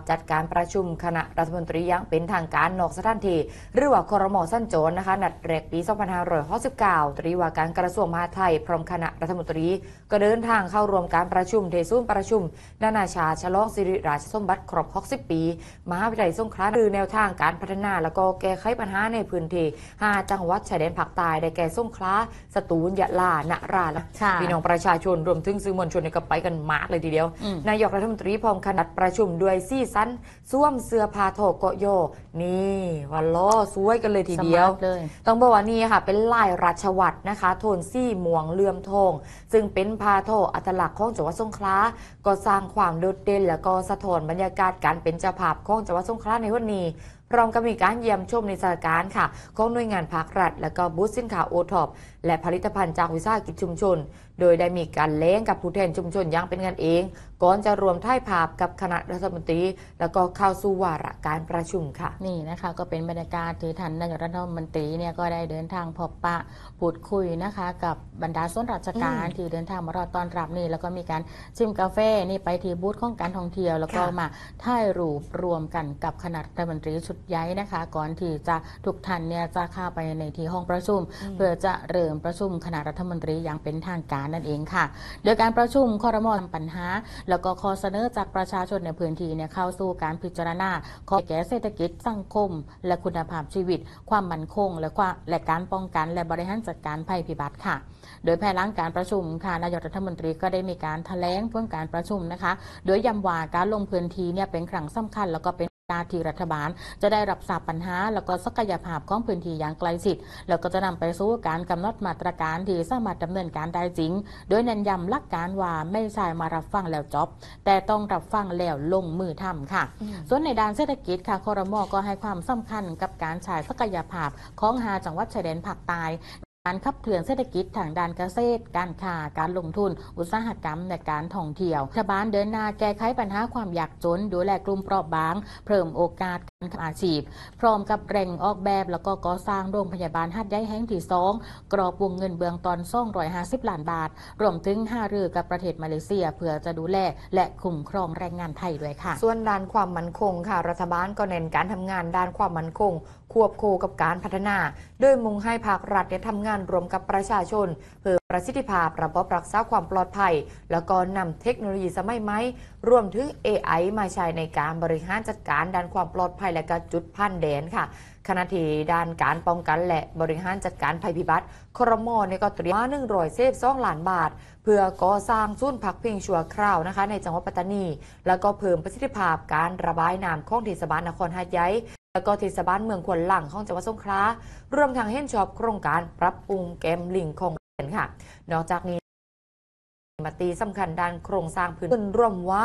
จัดการประชุมคณะรัฐมนตรีอย่างเป็นทางการนอกสถานที่หรือว่าครม.สั้นโจรนะคะนัดแรกปี 2569 ตรีว่าการกระทรวงมหาดไทยพร้อมคณะรัฐมนตรีก็เดินทางเข้าร่วมการประชุมที่ศูนย์ประชุมนานาชาติฉลองสิริราชสมบัติครบ 60 ปีมหาวิทยาลัยสงขลาคือแนวทางการพัฒนาและก็แก้ไขปัญหาในพื้นที่5 จังหวัดชายแดนภาคใต้ได้แก่สงขลาสตูลยะลานราและพี่น้องประชาชนรวมถึงสื่อมวลชนก็ไปกันมากเลยทีเดียวนายกรัฐมนตรีพร้อมคณะประชุมด้วยซี่ซันสวมเสื้อผ้าโทโกโยนี่วันล้อสวยกันเลยทีเดียวต้องบอกว่านี่ค่ะเป็นลายราชวัตรนะคะโทนซี่ม่วงเลื่อมทองซึ่งเป็นผ้าโทอัตลักษณ์ของจังหวัดสงขลาก็สร้างความโดดเด่นและก็สะท้อนบรรยากาศการเป็นเจ้าภาพของจังหวัดสงขลาในวันนี้พร้อมกับมีการเยี่ยมชมในสถานการณ์ค่ะของหน่วยงานภาครัฐและก็บูธสินค้าโอท็อปและผลิตภัณฑ์จากวิสาหกิจชุมชนโดยได้มีการเล้งกับผู้แทนชุมชนอย่างเป็นกันเองก่อนจะรวมถ่ายภาพกับคณะรัฐมนตรีแล้วก็เข้าสู่วาระการประชุมค่ะนี่นะคะก็เป็นบรรยากาศที่ท่านนายกรัฐมนตรีเนี่ยก็ได้เดินทางพบปะพูดคุยนะคะกับบรรดาส่วนราชการที่เดินทางมารอต้อนรับนี่แล้วก็มีการชิมกาแฟนี่ไปที่บูธของการท่องเที่ยวแล้วก็มาถ่ายรูปรวมกันกับคณะรัฐมนตรีชุดใหญ่นะคะก่อนที่จะทุกท่านเนี่ยจะเข้าไปในที่ห้องประชุมเพื่อจะเริ่มประชุมคณะรัฐมนตรีอย่างเป็นทางการนั่นเองค่ะโดยการประชุมครม.ปัญหาแล้วก็ข้อเสนอจากประชาชนในพื้นที่เนี่ยเข้าสู่การพิจารณาข้อแก้เศรษฐกิจสังคมและคุณภาพชีวิตความมั่นคงและการป้องกันและบริหารจัดการภัยพิบัติค่ะโดยภายหลังการประชุมค่ะนายกรัฐมนตรีก็ได้มีการแถลงผลการประชุมนะคะโดยย้ำว่าการลงพื้นที่เนี่ยเป็นครั้งสำคัญแล้วก็เป็นที่รัฐบาลจะได้รับทราบปัญหาแล้วก็ศักยภาพของพื้นที่อย่างใกล้ชิดแล้วก็จะนำไปสู่การกำหนดมาตรการที่สามารถดำเนินการได้จริงโดยเน้นย้ำหลักการว่าไม่ใช่มารับฟังแล้วจบแต่ต้องรับฟังแล้วลงมือทำค่ะส่วนในด้านเศรษฐกิจค่ะครม.ก็ให้ความสำคัญกับการใช้ศักยภาพของ5 จังหวัดชายแดนภาคใต้การขับเคลื่อนเศรษฐกิจทางด้านเกษตรการค้าการลงทุนอุตสาหกรรมและการท่องเที่ยวรัฐบาลเดินหน้าแก้ไขปัญหาความยากจนดูแลกลุ่มเปราะบางเพิ่มโอกาสการอาชีพพร้อมกับเร่งออกแบบแล้วก็ก่อสร้างโรงพยาบาลหัดใหญ่แห่งที่2กรอบวงเงินเบื้องต้น250 ล้านบาทรวมถึงหารือกับประเทศมาเลเซียเพื่อจะดูแลและคุ้มครองแรงงานไทยด้วยค่ะส่วนด้านความมั่นคงค่ะรัฐบาลก็เน้นการทำงานด้านความมั่นคงควบคู่กับการพัฒนาโดยมุ่งให้ภาครัฐได้ทำงานรวมกับประชาชนเพื่อประสิทธิภาพระบบรักษาความปลอดภัยแล้วก็นำเทคโนโลยีสมัยใหม่รวมถึง AI มาใช้ในการบริหารจัดการด้านความปลอดภัยและก็จุดผ่านแดนค่ะขณะที่ด้านการป้องกันและบริหารจัดการภัยพิบัติครม.ก็เตรียม112 ล้านบาทเพื่อก่อสร้างศูนย์พักพิงชั่วคราวนะคะในจังหวัดปัตตานีแล้วก็เพิ่มประสิทธิภาพการระบายน้ำของเทศบาลนครหาดใหญ่แล้วก็เทศบาลเมืองควนหลังของจังหวัดสงขลารวมทั้งเห็นชอบโครงการปรับปรุงแกมลิงของเรียนค่ะนอกจากนี้มาตีสำคัญด้านโครงสร้างพื้นที่รวมว่า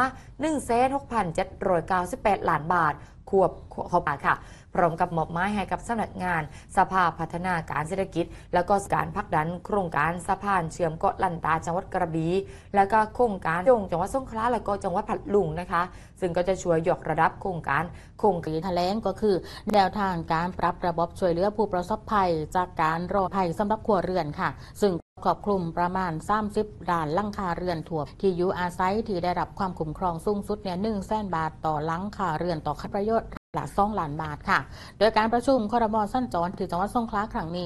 16,798 ล้านบาทควบเข้าไปค่ะพร้อมกับมอบหมายให้กับสำนักงานสภาพัฒนาการเศรษฐกิจแล้วก็การผลักดันโครงการสะพานเชื่อมเกาะลันตาจังหวัดกระบี่แล้วก็โครงการจังหวัดสงขลาแล้วก็จังหวัดพัทลุงนะคะซึ่งก็จะช่วยยกระดับโครงการแถลงก็คือแนวทางการปรับระบบช่วยเหลือผู้ประสบภัยจากการรอภัยสำหรับครัวเรือนค่ะซึ่งครอบคลุมประมาณ30 ล้านหลังคาเรือนทั่วที่อยู่อาศัยที่ได้รับความคุ้มครองสูงสุดเนี่ย100,000 บาทต่อหลังคาเรือนต่อประโยชน์ละ2 ล้านบาทค่ะโดยการประชุมครม.สั้นจรที่จังหวัดสงขลาครั้งนี้